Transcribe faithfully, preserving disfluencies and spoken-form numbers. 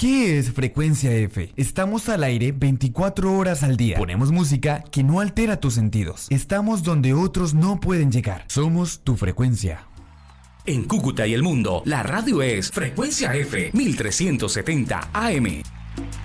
¿Qué es Frecuencia F? Estamos al aire veinticuatro horas al día. Ponemos música que no altera tus sentidos. Estamos donde otros no pueden llegar. Somos tu frecuencia. En Cúcuta y el mundo, la radio es Frecuencia F mil trescientos setenta A M.